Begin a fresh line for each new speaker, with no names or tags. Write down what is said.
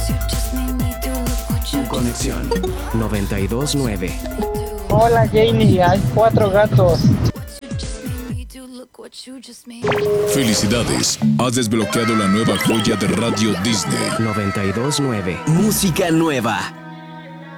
Tu conexión.
92.9.
Hola Janie, hay 4 gatos.
Felicidades, has desbloqueado la nueva joya de Radio Disney.
92.9.
Música nueva.